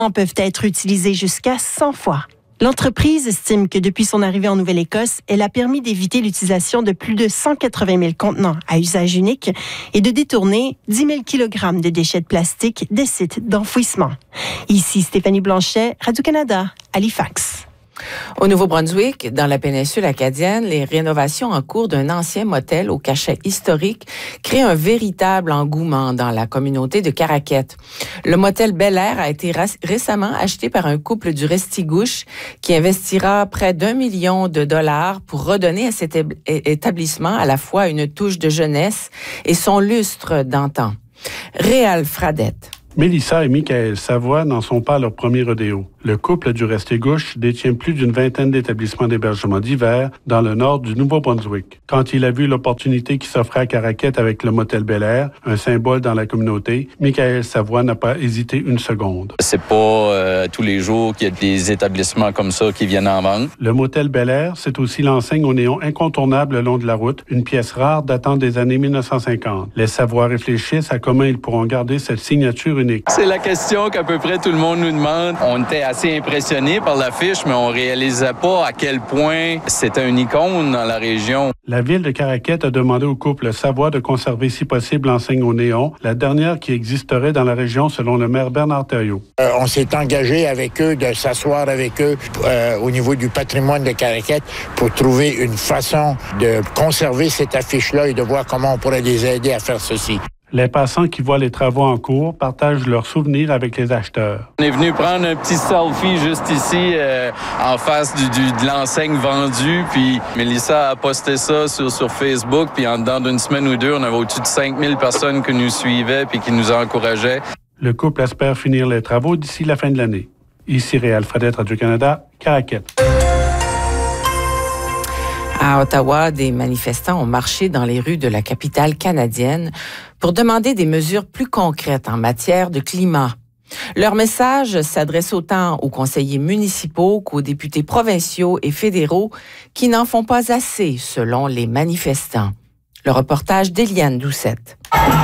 peuvent être utilisés jusqu'à 100 fois. L'entreprise estime que depuis son arrivée en Nouvelle-Écosse, elle a permis d'éviter l'utilisation de plus de 180 000 contenants à usage unique et de détourner 10 000 kg de déchets de plastique des sites d'enfouissement. Ici Stéphanie Blanchet, Radio-Canada, Halifax. Au Nouveau-Brunswick, dans la péninsule acadienne, les rénovations en cours d'un ancien motel au cachet historique créent un véritable engouement dans la communauté de Caraquette. Le motel Bel-Air a été récemment acheté par un couple du Restigouche qui investira près d'1 million de dollars pour redonner à cet établissement à la fois une touche de jeunesse et son lustre d'antan. Réal Fradette. Mélissa et Michael Savoie n'en sont pas à leur premier rodéo. Le couple du Restigouche détient plus d'une vingtaine d'établissements d'hébergement d'hiver dans le nord du Nouveau-Brunswick. Quand il a vu l'opportunité qui s'offrait à Caraquette avec le motel Bel-Air, un symbole dans la communauté, Michael Savoie n'a pas hésité une seconde. C'est pas tous les jours qu'il y a des établissements comme ça qui viennent en vente. Le motel Bel-Air, c'est aussi l'enseigne au néon incontournable le long de la route, une pièce rare datant des années 1950. Les Savoie réfléchissent à comment ils pourront garder cette signature unique. C'est la question qu'à peu près tout le monde nous demande. On était assez impressionnés par l'affiche, mais on réalisait pas à quel point c'était une icône dans la région. La ville de Caraquette a demandé au couple Savoie de conserver si possible l'enseigne au néon, la dernière qui existerait dans la région selon le maire Bernard Thériault. On s'est engagé avec eux de s'asseoir avec eux au niveau du patrimoine de Caraquette pour trouver une façon de conserver cette affiche-là et de voir comment on pourrait les aider à faire ceci. Les passants qui voient les travaux en cours partagent leurs souvenirs avec les acheteurs. On est venu prendre un petit selfie juste ici, en face de l'enseigne vendue. Puis Mélissa a posté ça sur Facebook. Puis en dedans d'une semaine ou deux, on avait au-dessus de 5000 personnes qui nous suivaient puis qui nous encourageaient. Le couple espère finir les travaux d'ici la fin de l'année. Ici Réal Fradette, Radio-Canada, Caraquette. À Ottawa, des manifestants ont marché dans les rues de la capitale canadienne pour demander des mesures plus concrètes en matière de climat. Leur message s'adresse autant aux conseillers municipaux qu'aux députés provinciaux et fédéraux qui n'en font pas assez, selon les manifestants. Le reportage d'Éliane Doucette.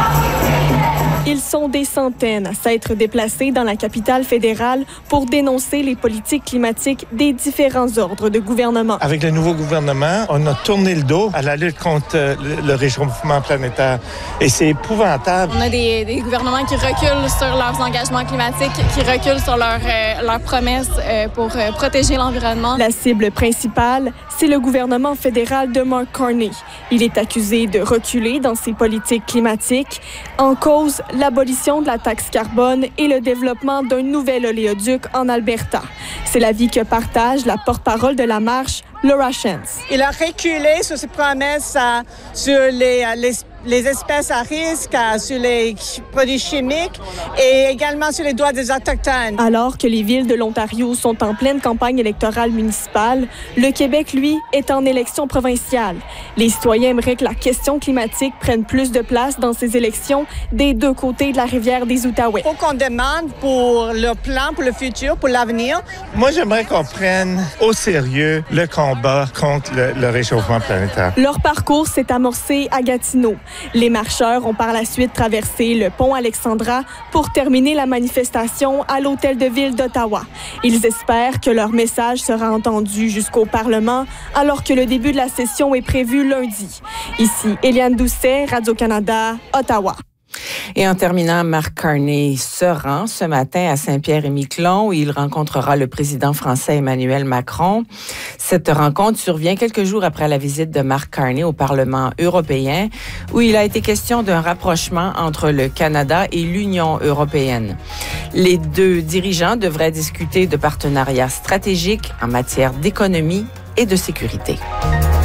Ils sont des centaines à s'être déplacés dans la capitale fédérale pour dénoncer les politiques climatiques des différents ordres de gouvernement. Avec le nouveau gouvernement, on a tourné le dos à la lutte contre le réchauffement planétaire. Et c'est épouvantable. On a des gouvernements qui reculent sur leurs engagements climatiques, qui reculent sur leurs promesses pour protéger l'environnement. La cible principale, c'est le gouvernement fédéral de Mark Carney. Il est accusé de reculer dans ses politiques climatiques. En cause, l'abolition de la taxe carbone et le développement d'un nouvel oléoduc en Alberta. C'est l'avis que partage la porte-parole de la marche, Laura Shantz. Il a reculé sur ses promesses sur les espèces à risque, sur les produits chimiques et également sur les droits des Autochtones. Alors que les villes de l'Ontario sont en pleine campagne électorale municipale, le Québec, lui, est en élection provinciale. Les citoyens aimeraient que la question climatique prenne plus de place dans ces élections des deux côtés de la rivière des Outaouais. Il faut qu'on demande pour le plan, pour le futur, pour l'avenir. Moi, j'aimerais qu'on prenne au sérieux le combat contre le réchauffement planétaire. Leur parcours s'est amorcé à Gatineau. Les marcheurs ont par la suite traversé le pont Alexandra pour terminer la manifestation à l'hôtel de ville d'Ottawa. Ils espèrent que leur message sera entendu jusqu'au Parlement alors que le début de la session est prévu lundi. Ici, Éliane Doucet, Radio-Canada, Ottawa. Et en terminant, Mark Carney se rend ce matin à Saint-Pierre-et-Miquelon où il rencontrera le président français Emmanuel Macron. Cette rencontre survient quelques jours après la visite de Mark Carney au Parlement européen où il a été question d'un rapprochement entre le Canada et l'Union européenne. Les deux dirigeants devraient discuter de partenariats stratégiques en matière d'économie et de sécurité.